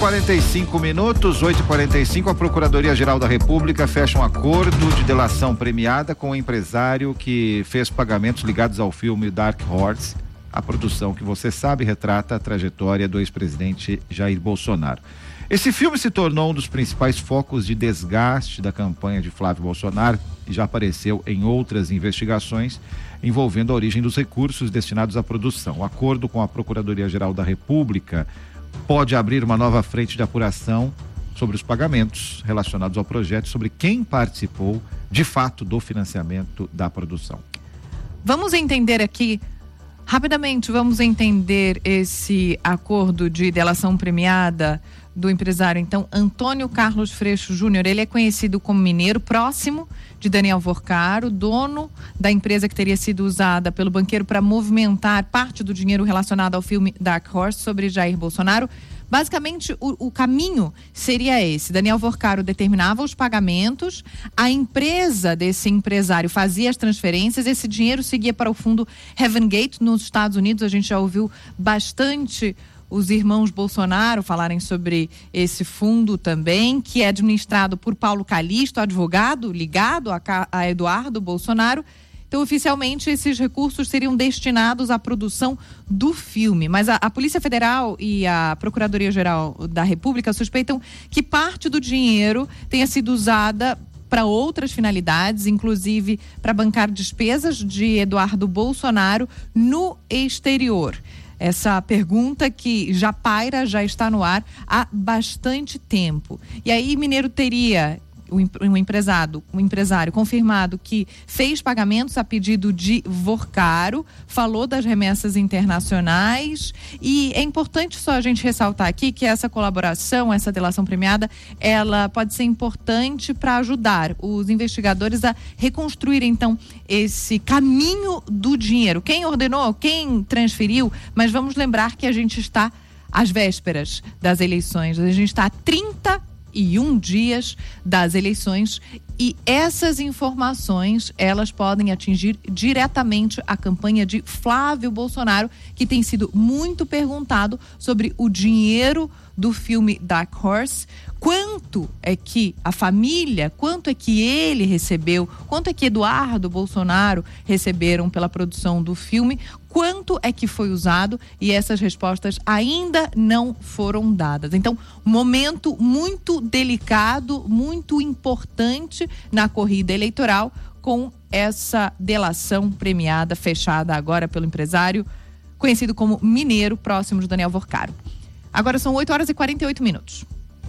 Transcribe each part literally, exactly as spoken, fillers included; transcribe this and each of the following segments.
quarenta e cinco minutos, oito e quarenta e cinco, a Procuradoria-Geral da República fecha um acordo de delação premiada com o empresário que fez pagamentos ligados ao filme Dark Horse, a produção que você sabe retrata a trajetória do ex-presidente Jair Bolsonaro. Esse filme se tornou um dos principais focos de desgaste da campanha de Flávio Bolsonaro e já apareceu em outras investigações envolvendo a origem dos recursos destinados à produção. O acordo com a Procuradoria-Geral da República pode abrir uma nova frente de apuração sobre os pagamentos relacionados ao projeto, sobre quem participou de fato do financiamento da produção. Vamos entender aqui, rapidamente, vamos entender esse acordo de delação premiada do empresário, então, Antônio Carlos Freixo Júnior. Ele é conhecido como mineiro, próximo de Daniel Vorcaro, dono da empresa que teria sido usada pelo banqueiro para movimentar parte do dinheiro relacionado ao filme Dark Horse sobre Jair Bolsonaro. Basicamente, o, o caminho seria esse. Daniel Vorcaro determinava os pagamentos, a empresa desse empresário fazia as transferências, esse dinheiro seguia para o fundo Heaven Gate nos Estados Unidos. A gente já ouviu bastante os irmãos Bolsonaro falarem sobre esse fundo também, que é administrado por Paulo Calixto, advogado ligado a, a Eduardo Bolsonaro. Então, oficialmente, esses recursos seriam destinados à produção do filme. Mas a, a Polícia Federal e a Procuradoria-Geral da República suspeitam que parte do dinheiro tenha sido usada para outras finalidades, inclusive para bancar despesas de Eduardo Bolsonaro no exterior. Essa pergunta que já paira, já está no ar há bastante tempo. E aí, Mineiro teria um empresário, um empresário confirmado que fez pagamentos a pedido de Vorcaro, falou das remessas internacionais, e é importante só a gente ressaltar aqui que essa colaboração, essa delação premiada, ela pode ser importante para ajudar os investigadores a reconstruir então esse caminho do dinheiro. Quem ordenou, quem transferiu, mas vamos lembrar que a gente está às vésperas das eleições, a gente está a trinta e um dias das eleições, e essas informações, elas podem atingir diretamente a campanha de Flávio Bolsonaro, que tem sido muito perguntado sobre o dinheiro do filme Dark Horse. Quanto é que a família, quanto é que ele recebeu, quanto é que Eduardo Bolsonaro receberam pela produção do filme, quanto é que foi usado, e essas respostas ainda não foram dadas. Então, momento muito delicado, muito importante na corrida eleitoral, com essa delação premiada, fechada agora pelo empresário conhecido como Mineiro, próximo de Daniel Vorcaro. Agora são oito horas e quarenta e oito minutos.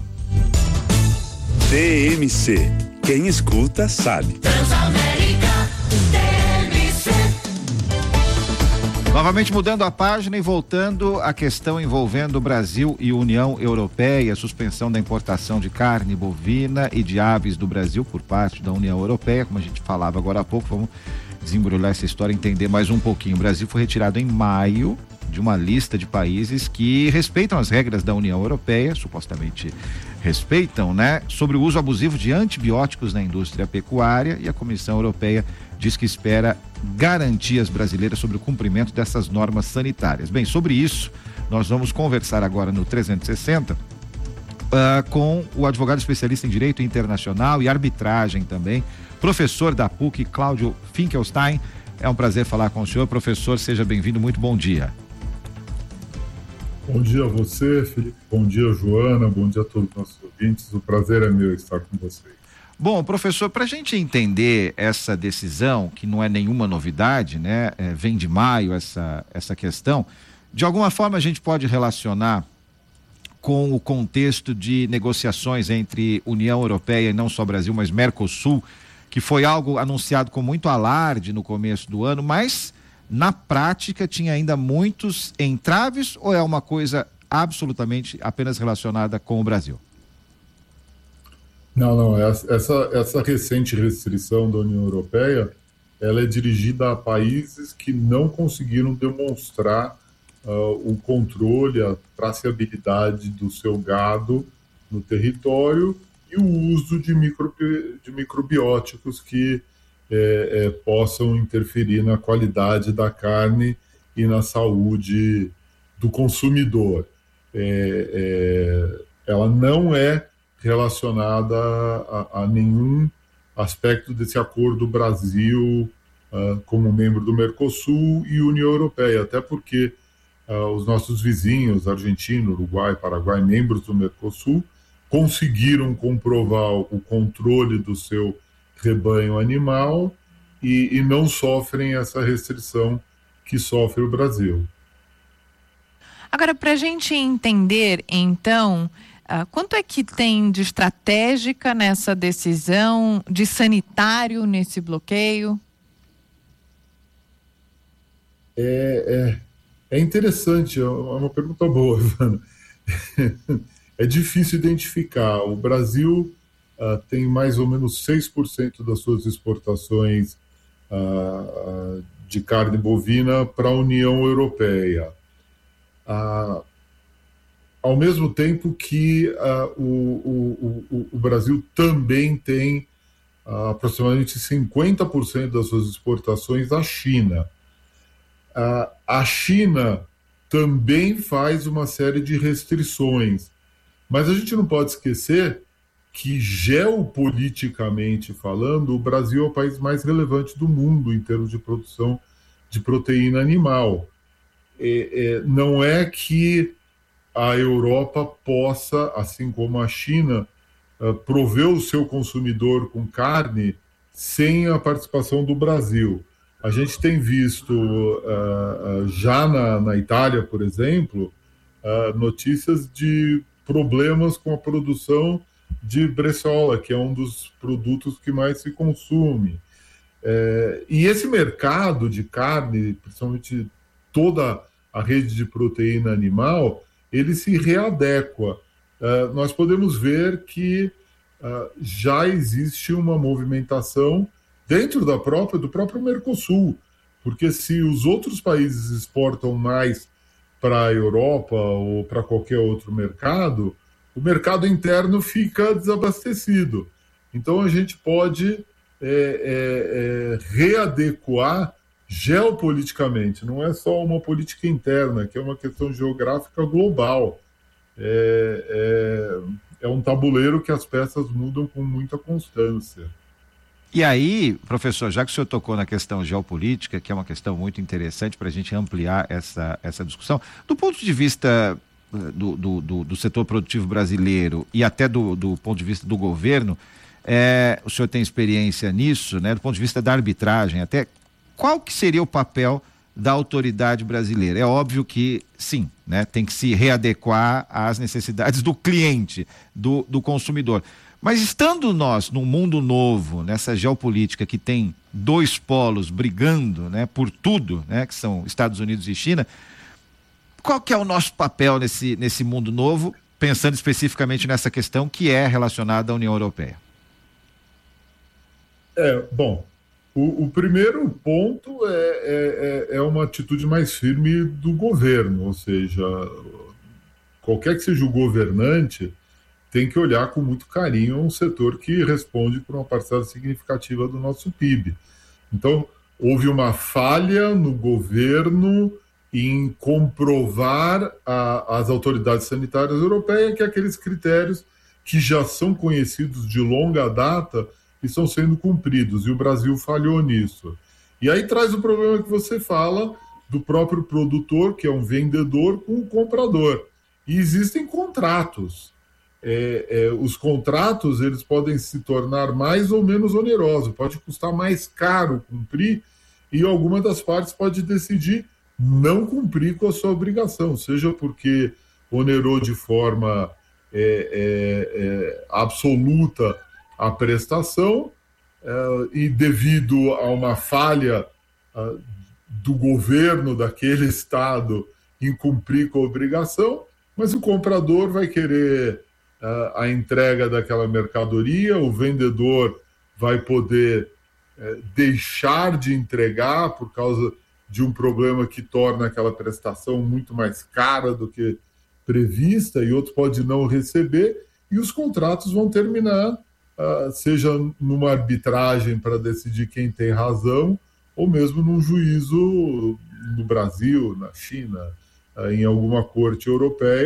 T M C. Quem escuta sabe. Transamérica, T M C. Novamente mudando a página e voltando à questão envolvendo o Brasil e União Europeia, a suspensão da importação de carne bovina e de aves do Brasil por parte da União Europeia, como a gente falava agora há pouco. Vamos desembrulhar essa história, entender mais um pouquinho. O Brasil foi retirado em maio de uma lista de países que respeitam as regras da União Europeia, supostamente respeitam, né, sobre o uso abusivo de antibióticos na indústria pecuária, e a Comissão Europeia diz que espera garantias brasileiras sobre o cumprimento dessas normas sanitárias. Bem, sobre isso, nós vamos conversar agora no trezentos e sessenta uh, com o advogado especialista em Direito Internacional e Arbitragem também, professor da P U C, Cláudio Finkelstein. É um prazer falar com o senhor, professor, seja bem-vindo, muito bom dia. Bom dia a você, Felipe. Bom dia, Joana. Bom dia a todos os nossos ouvintes. O prazer é meu estar com vocês. Bom, professor, para a gente entender essa decisão, que não é nenhuma novidade, né? É, vem de maio essa, essa questão, de alguma forma a gente pode relacionar com o contexto de negociações entre União Europeia e não só Brasil, mas Mercosul, que foi algo anunciado com muito alarde no começo do ano, mas na prática tinha ainda muitos entraves, ou é uma coisa absolutamente apenas relacionada com o Brasil? Não, não, essa, essa recente restrição da União Europeia, ela é dirigida a países que não conseguiram demonstrar uh, o controle, a traceabilidade do seu gado no território e o uso de, micro, de microbióticos que É, é, possam interferir na qualidade da carne e na saúde do consumidor. É, é, ela não é relacionada a, a nenhum aspecto desse acordo Brasil uh, como membro do Mercosul e União Europeia, até porque uh, os nossos vizinhos, Argentina, Uruguai, Paraguai, membros do Mercosul, conseguiram comprovar o controle do seu rebanho animal e, e não sofrem essa restrição que sofre o Brasil. Agora, para a gente entender, então, uh, quanto é que tem de estratégica nessa decisão, de sanitário nesse bloqueio? É, é, é interessante, é uma pergunta boa, Ivana. É difícil identificar. O Brasil uh, tem mais ou menos seis por cento das suas exportações uh, de carne bovina para a União Europeia. Uh, ao mesmo tempo que uh, o, o, o Brasil também tem uh, aproximadamente cinquenta por cento das suas exportações à China. Uh, a China também faz uma série de restrições, mas a gente não pode esquecer que, geopoliticamente falando, o Brasil é o país mais relevante do mundo em termos de produção de proteína animal. É, é, não é que a Europa possa, assim como a China, uh, prover o seu consumidor com carne sem a participação do Brasil. A gente tem visto, uh, uh, já na, na Itália, por exemplo, uh, notícias de problemas com a produção de breçola, que é um dos produtos que mais se consome. É, e esse mercado de carne, principalmente toda a rede de proteína animal, ele se readequa. Uh, nós podemos ver que uh, já existe uma movimentação dentro da própria, do próprio Mercosul, porque se os outros países exportam mais para a Europa ou para qualquer outro mercado, o mercado interno fica desabastecido. Então a gente pode é, é, é, readequar geopoliticamente, não é só uma política interna, que é uma questão geográfica global. É, é, é um tabuleiro que as peças mudam com muita constância. E aí, professor, já que o senhor tocou na questão geopolítica, que é uma questão muito interessante para a gente ampliar essa, essa discussão, do ponto de vista do, do, do, do setor produtivo brasileiro e até do, do ponto de vista do governo, é, o senhor tem experiência nisso, né? Do ponto de vista da arbitragem, até qual que seria o papel da autoridade brasileira? É óbvio que sim, né? Tem que se readequar às necessidades do cliente, do, do consumidor. Mas estando nós num mundo novo, nessa geopolítica que tem dois polos brigando, né, por tudo, né, que são Estados Unidos e China, qual que é o nosso papel nesse, nesse mundo novo, pensando especificamente nessa questão que é relacionada à União Europeia? É, bom, o, o primeiro ponto é, é, é uma atitude mais firme do governo, ou seja, qualquer que seja o governante, tem que olhar com muito carinho um setor que responde por uma parcela significativa do nosso P I B. Então, houve uma falha no governo em comprovar a, as autoridades sanitárias europeias que aqueles critérios que já são conhecidos de longa data estão sendo cumpridos, e o Brasil falhou nisso. E aí traz o problema que você fala do próprio produtor, que é um vendedor, com o comprador. E existem contratos. É, é, os contratos eles podem se tornar mais ou menos onerosos, pode custar mais caro cumprir, e alguma das partes pode decidir não cumprir com a sua obrigação, seja porque onerou de forma é, é, é, absoluta a prestação é, e devido a uma falha é, do governo daquele estado em cumprir com a obrigação, mas o comprador vai querer a entrega daquela mercadoria, o vendedor vai poder é, deixar de entregar por causa de um problema que torna aquela prestação muito mais cara do que prevista, e outro pode não receber, e os contratos vão terminar, uh, seja numa arbitragem para decidir quem tem razão, ou mesmo num juízo no Brasil, na China, uh, em alguma corte europeia,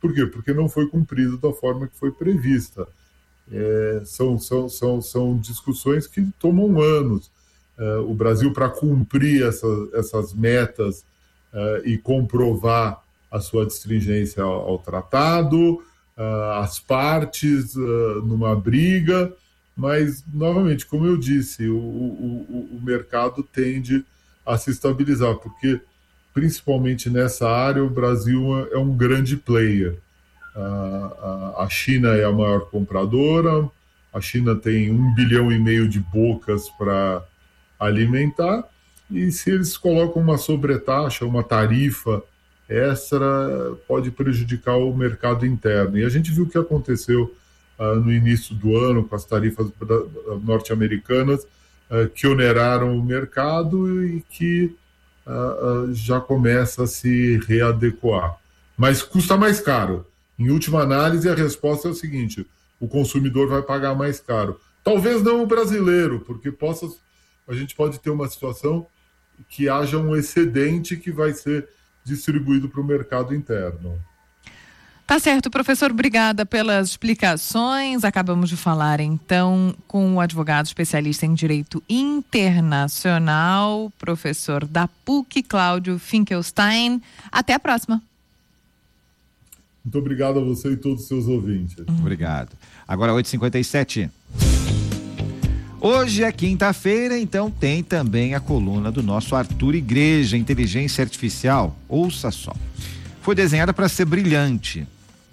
Por quê? Porque não foi cumprido da forma que foi prevista. É, são, são, são, são discussões que tomam anos. É, o Brasil, para cumprir essa, essas metas é, e comprovar a sua astringência ao, ao tratado, é, as partes é, numa briga, mas, novamente, como eu disse, o, o, o mercado tende a se estabilizar, porque, principalmente nessa área, o Brasil é um grande player. A China é a maior compradora, a China tem um bilhão e meio de bocas para alimentar, e se eles colocam uma sobretaxa, uma tarifa extra, pode prejudicar o mercado interno. E a gente viu o que aconteceu uh, no início do ano com as tarifas norte-americanas, uh, que oneraram o mercado e que uh, uh, já começa a se readequar. Mas custa mais caro. Em última análise, a resposta é o seguinte: o consumidor vai pagar mais caro. Talvez não o brasileiro, porque possa, a gente pode ter uma situação que haja um excedente que vai ser distribuído para o mercado interno. Tá certo, professor, obrigada pelas explicações. Acabamos de falar, então, com o advogado especialista em Direito Internacional, professor da P U C, Cláudio Finkelstein. Até a próxima. Muito obrigado a você e todos os seus ouvintes. Uhum. Obrigado. Agora oito e cinquenta e sete. Hoje é quinta-feira, então tem também a coluna do nosso Arthur Igreja, Inteligência Artificial. Ouça só. Foi desenhada para ser brilhante,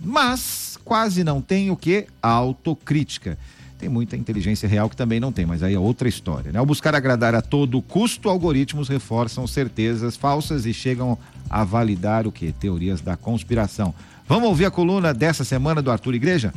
mas quase não tem o que? Autocrítica. Tem muita inteligência real que também não tem, mas aí é outra história, né? Ao buscar agradar a todo custo, algoritmos reforçam certezas falsas e chegam a validar o quê? Teorias da conspiração. Vamos ouvir a coluna dessa semana do Arthur Igreja?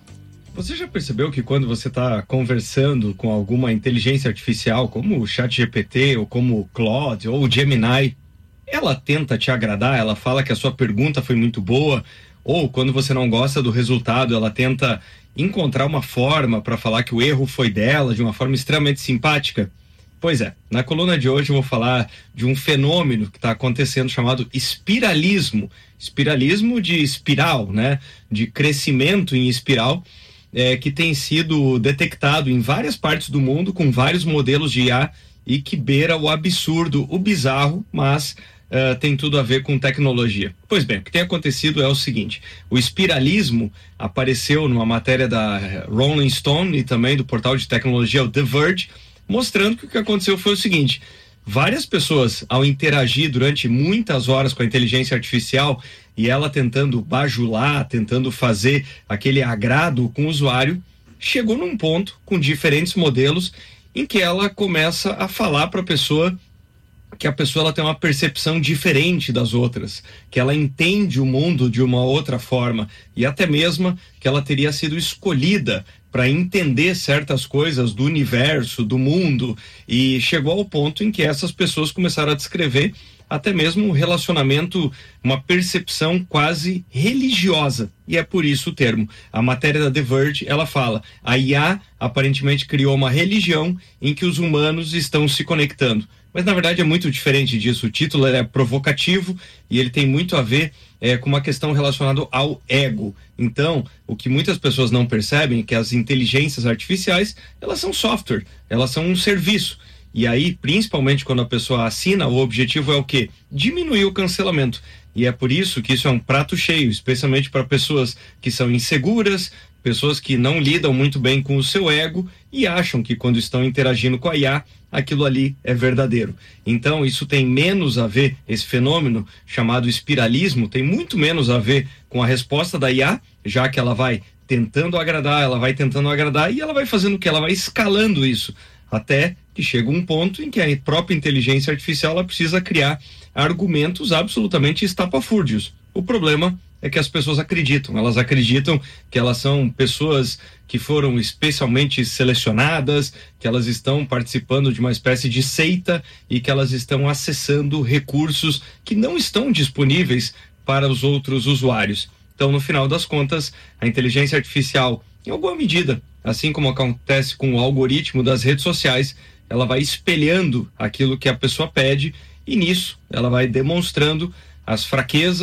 Você já percebeu que quando você está conversando com alguma inteligência artificial, como o ChatGPT, ou como o Claude, ou o Gemini, ela tenta te agradar, ela fala que a sua pergunta foi muito boa, ou quando você não gosta do resultado, ela tenta encontrar uma forma para falar que o erro foi dela, de uma forma extremamente simpática? Pois é, na coluna de hoje eu vou falar de um fenômeno que está acontecendo chamado espiralismo. Espiralismo de espiral, né? De crescimento em espiral, é, que tem sido detectado em várias partes do mundo com vários modelos de I A e que beira o absurdo, o bizarro, mas uh, tem tudo a ver com tecnologia. Pois bem, o que tem acontecido é o seguinte: o espiralismo apareceu numa matéria da Rolling Stone e também do portal de tecnologia, o The Verge, mostrando que o que aconteceu foi o seguinte: várias pessoas, ao interagir durante muitas horas com a inteligência artificial e ela tentando bajular, tentando fazer aquele agrado com o usuário, chegou num ponto, com diferentes modelos, em que ela começa a falar para a pessoa que a pessoa ela tem uma percepção diferente das outras, que ela entende o mundo de uma outra forma, e até mesmo que ela teria sido escolhida para entender certas coisas do universo, do mundo, e chegou ao ponto em que essas pessoas começaram a descrever até mesmo um relacionamento, uma percepção quase religiosa, e é por isso o termo. A matéria da The Verge, ela fala: a I A aparentemente criou uma religião em que os humanos estão se conectando. Mas na verdade é muito diferente disso. O título é provocativo e ele tem muito a ver é, com uma questão relacionada ao ego. Então, o que muitas pessoas não percebem é que as inteligências artificiais, elas são software, elas são um serviço. E aí, principalmente quando a pessoa assina, o objetivo é o quê? Diminuir o cancelamento. E é por isso que isso é um prato cheio, especialmente para pessoas que são inseguras, pessoas que não lidam muito bem com o seu ego e acham que quando estão interagindo com a I A, aquilo ali é verdadeiro. Então, isso tem menos a ver, esse fenômeno chamado espiralismo, tem muito menos a ver com a resposta da I A, já que ela vai tentando agradar, ela vai tentando agradar e ela vai fazendo o que? Ela vai escalando isso, até que chega um ponto em que a própria inteligência artificial ela precisa criar argumentos absolutamente estapafúrdios. O problema é que as pessoas acreditam, elas acreditam que elas são pessoas que foram especialmente selecionadas, que elas estão participando de uma espécie de seita e que elas estão acessando recursos que não estão disponíveis para os outros usuários. Então, no final das contas, a inteligência artificial, em alguma medida, assim como acontece com o algoritmo das redes sociais, ela vai espelhando aquilo que a pessoa pede e nisso ela vai demonstrando as fraquezas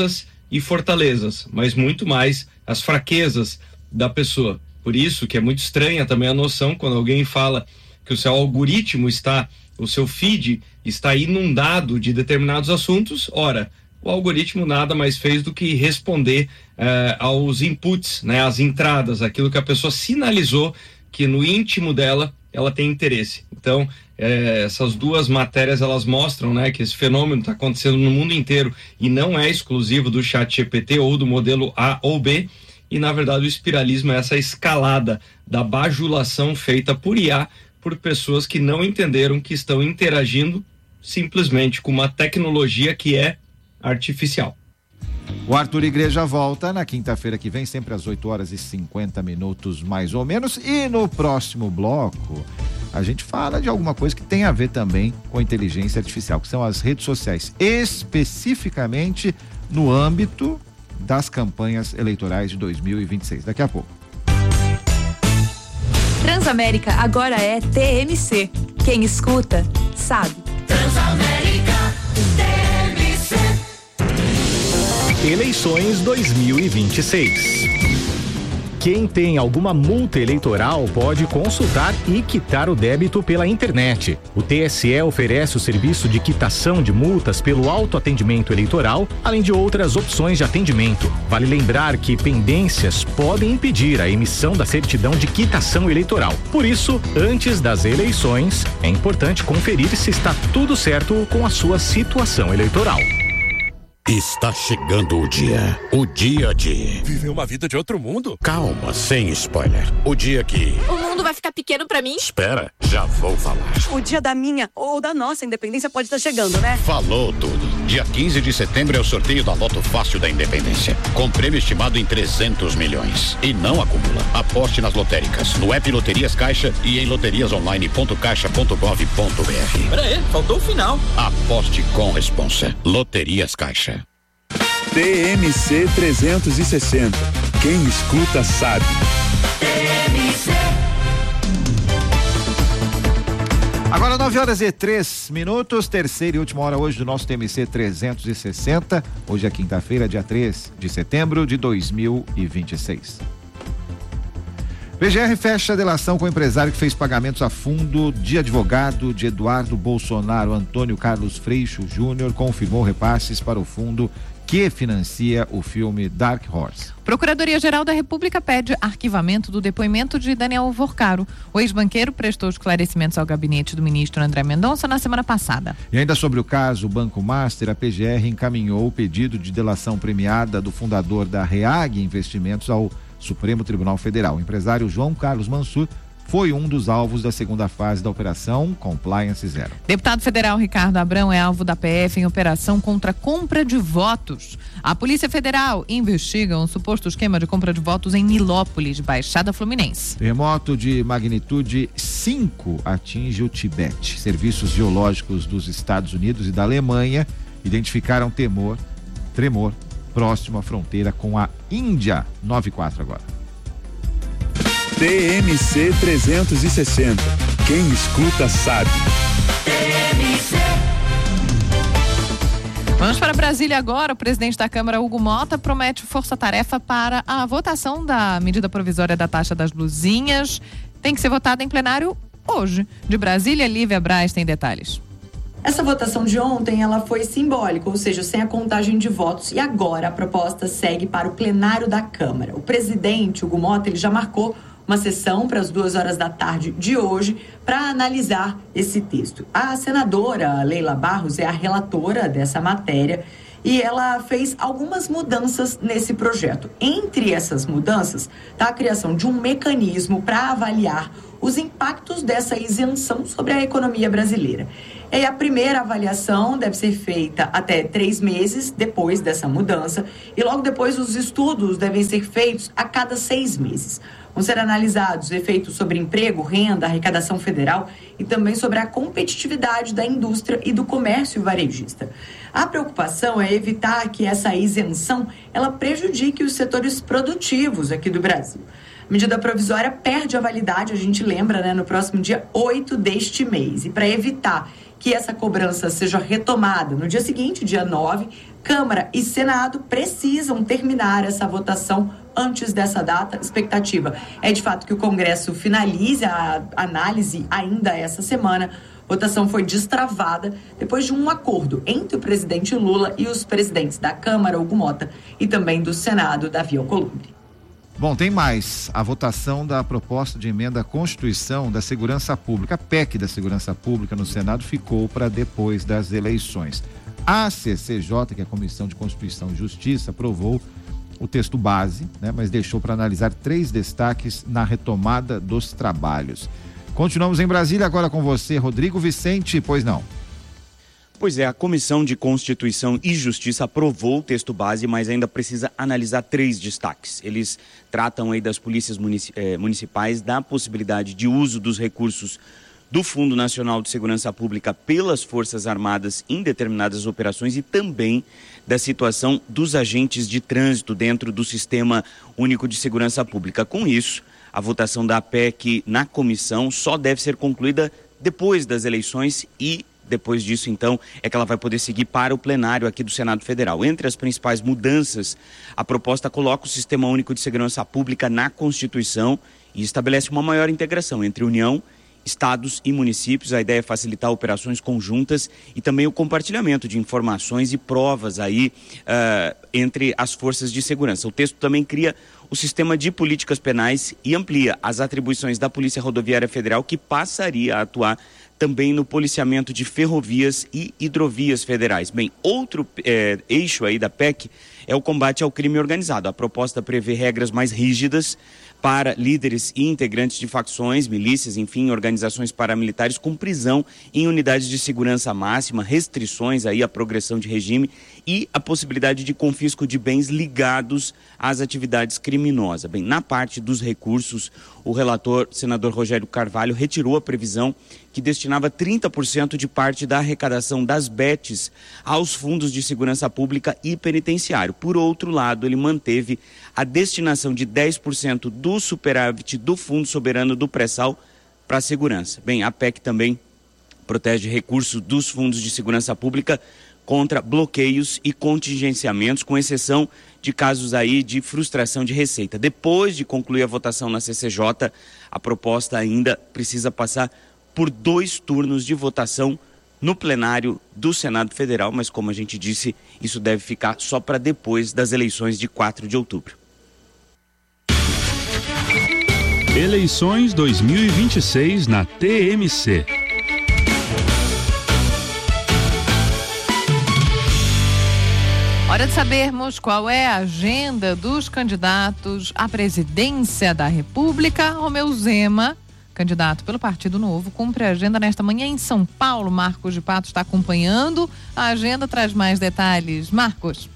e fortalezas, mas muito mais as fraquezas da pessoa. Por isso que é muito estranha também a noção quando alguém fala que o seu algoritmo está, o seu feed está inundado de determinados assuntos. Ora, o algoritmo nada mais fez do que responder eh, aos inputs, né, às entradas, aquilo que a pessoa sinalizou que no íntimo dela ela tem interesse. Então, eh, essas duas matérias elas mostram, né, que esse fenômeno está acontecendo no mundo inteiro e não é exclusivo do ChatGPT ou do modelo A ou B. E, na verdade, o espiralismo é essa escalada da bajulação feita por I A, por pessoas que não entenderam que estão interagindo simplesmente com uma tecnologia que é artificial. O Arthur Igreja volta na quinta-feira que vem, sempre às oito horas e cinquenta minutos, mais ou menos. E no próximo bloco, a gente fala de alguma coisa que tem a ver também com a inteligência artificial, que são as redes sociais, especificamente no âmbito das campanhas eleitorais de dois mil e vinte e seis. Daqui a pouco. Transamérica agora é T M C. Quem escuta, sabe. Transamérica T M C. Eleições dois mil e vinte e seis. Quem tem alguma multa eleitoral pode consultar e quitar o débito pela internet. O T S E oferece o serviço de quitação de multas pelo autoatendimento eleitoral, além de outras opções de atendimento. Vale lembrar que pendências podem impedir a emissão da certidão de quitação eleitoral. Por isso, antes das eleições, é importante conferir se está tudo certo com a sua situação eleitoral. Está chegando o dia. O dia de... viver uma vida de outro mundo? Calma, sem spoiler. O dia que... o mundo vai ficar pequeno pra mim? Espera, já vou falar. O dia da minha ou da nossa independência pode estar chegando, né? Falou tudo. Dia quinze de setembro é o sorteio da Loto Fácil da Independência. Com prêmio estimado em trezentos milhões. E não acumula. Aposte nas lotéricas, no app Loterias Caixa e em loterias online ponto caixa ponto gov ponto br. Pera aí, faltou o final. Aposte com responsa. Loterias Caixa. T M C trezentos e sessenta. Quem escuta sabe. T M C. Agora nove horas e três minutos, terceira e última hora hoje do nosso T M C trezentos e sessenta. Hoje é quinta-feira, dia três de setembro de dois mil e vinte e seis. P G R fecha a delação com o empresário que fez pagamentos a fundo de advogado de Eduardo Bolsonaro. Antônio Carlos Freixo Júnior confirmou repasses para o fundo que financia o filme Dark Horse. Procuradoria-Geral da República pede arquivamento do depoimento de Daniel Vorcaro. O ex-banqueiro prestou esclarecimentos ao gabinete do ministro André Mendonça na semana passada. E ainda sobre o caso Banco Master, a P G R encaminhou o pedido de delação premiada do fundador da REAG Investimentos ao Supremo Tribunal Federal. O empresário João Carlos Mansur foi um dos alvos da segunda fase da Operação Compliance Zero. Deputado federal Ricardo Abrão é alvo da P F em operação contra compra de votos. A Polícia Federal investiga um suposto esquema de compra de votos em Nilópolis, Baixada Fluminense. Terremoto de magnitude cinco atinge o Tibete. Serviços geológicos dos Estados Unidos e da Alemanha identificaram temor, tremor próximo à fronteira com a Índia. nove e quatro agora. T M C trezentos e sessenta. Quem escuta sabe. T M C. Vamos para Brasília agora. O presidente da Câmara, Hugo Mota, promete força-tarefa para a votação da medida provisória da taxa das blusinhas. Tem que ser votada em plenário hoje. De Brasília, Lívia Braz tem detalhes. Essa votação de ontem, ela foi simbólica, ou seja, sem a contagem de votos. E agora a proposta segue para o plenário da Câmara. O presidente, Hugo Mota, ele já marcou uma sessão para as duas horas da tarde de hoje para analisar esse texto. A senadora Leila Barros é a relatora dessa matéria e ela fez algumas mudanças nesse projeto. Entre essas mudanças está a criação de um mecanismo para avaliar os impactos dessa isenção sobre a economia brasileira. E a primeira avaliação deve ser feita até três meses depois dessa mudança e logo depois os estudos devem ser feitos a cada seis meses. Vão ser analisados efeitos sobre emprego, renda, arrecadação federal e também sobre a competitividade da indústria e do comércio varejista. A preocupação é evitar que essa isenção ela prejudique os setores produtivos aqui do Brasil. A medida provisória perde a validade, a gente lembra, né, no próximo dia oito deste mês. E para evitar que essa cobrança seja retomada. No dia seguinte, dia nove, Câmara e Senado precisam terminar essa votação antes dessa data. A expectativa é, de fato, que o Congresso finalize a análise ainda essa semana. A votação foi destravada depois de um acordo entre o presidente Lula e os presidentes da Câmara, Hugo Mota, e também do Senado, Davi Alcolumbre. Bom, tem mais. A votação da proposta de emenda à Constituição da Segurança Pública, a P E C da Segurança Pública no Senado, ficou para depois das eleições. A C C J, que é a Comissão de Constituição e Justiça, aprovou o texto base, né, mas deixou para analisar três destaques na retomada dos trabalhos. Continuamos em Brasília, agora com você, Rodrigo Vicente, pois não. Pois é, a Comissão de Constituição e Justiça aprovou o texto base, mas ainda precisa analisar três destaques. Eles tratam aí das polícias municipais, da possibilidade de uso dos recursos do Fundo Nacional de Segurança Pública pelas Forças Armadas em determinadas operações e também da situação dos agentes de trânsito dentro do Sistema Único de Segurança Pública. Com isso, a votação da P E C na comissão só deve ser concluída depois das eleições e depois disso, então, é que ela vai poder seguir para o plenário aqui do Senado Federal. Entre as principais mudanças, a proposta coloca o Sistema Único de Segurança Pública na Constituição e estabelece uma maior integração entre União, estados e municípios. A ideia é facilitar operações conjuntas e também o compartilhamento de informações e provas aí uh, entre as forças de segurança. O texto também cria o sistema de políticas penais e amplia as atribuições da Polícia Rodoviária Federal, que passaria a atuar também no policiamento de ferrovias e hidrovias federais. Bem, outro é, eixo aí da P E C é o combate ao crime organizado. A proposta prevê regras mais rígidas para líderes e integrantes de facções, milícias, enfim, organizações paramilitares com prisão em unidades de segurança máxima, restrições aí à progressão de regime e a possibilidade de confisco de bens ligados às atividades criminosas. Bem, na parte dos recursos, o relator, senador Rogério Carvalho, retirou a previsão que destinava trinta por cento de parte da arrecadação das B E Ts aos fundos de segurança pública e penitenciário. Por outro lado, ele manteve a destinação de dez por cento do superávit do Fundo Soberano do Pré-Sal para a segurança. Bem, a P E C também protege recursos dos fundos de segurança pública contra bloqueios e contingenciamentos, com exceção de casos aí de frustração de receita. Depois de concluir a votação na C C J, a proposta ainda precisa passar por dois turnos de votação no plenário do Senado Federal, mas como a gente disse, isso deve ficar só para depois das eleições de quatro de outubro. Eleições dois mil e vinte e seis na T M C. Hora de sabermos qual é a agenda dos candidatos à presidência da República. Romeu Zema, candidato pelo Partido Novo, cumpre a agenda nesta manhã em São Paulo. Marcos de Pato está acompanhando. A agenda traz mais detalhes. Marcos.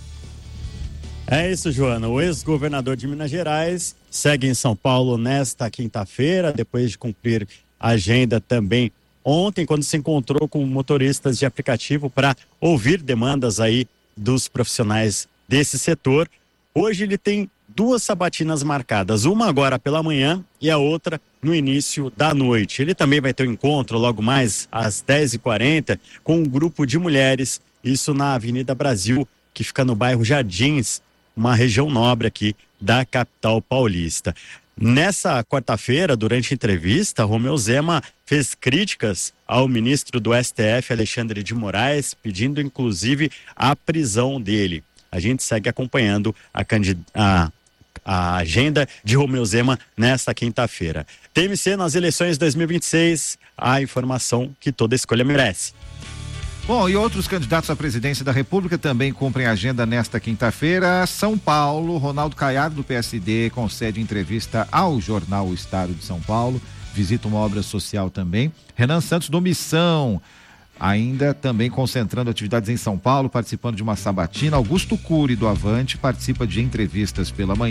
É isso, Joana. O ex-governador de Minas Gerais segue em São Paulo nesta quinta-feira, depois de cumprir a agenda também ontem, quando se encontrou com motoristas de aplicativo para ouvir demandas aí dos profissionais desse setor. Hoje ele tem duas sabatinas marcadas, uma agora pela manhã e a outra no início da noite. Ele também vai ter um encontro logo mais às dez e quarenta com um grupo de mulheres, isso na Avenida Brasil, que fica no bairro Jardins, uma região nobre aqui da capital paulista. Nessa quarta-feira, durante a entrevista, Romeu Zema fez críticas ao ministro do S T F, Alexandre de Moraes, pedindo inclusive a prisão dele. A gente segue acompanhando a, candid... a... a agenda de Romeu Zema nesta quinta-feira. T M C nas eleições dois mil e vinte e seis, a informação que toda escolha merece. Bom, e outros candidatos à presidência da República também cumprem agenda nesta quinta-feira. São Paulo, Ronaldo Caiado, do P S D, concede entrevista ao jornal O Estado de São Paulo, visita uma obra social também. Renan Santos, do Missão, ainda também concentrando atividades em São Paulo, participando de uma sabatina. Augusto Cury, do Avante, participa de entrevistas pela manhã.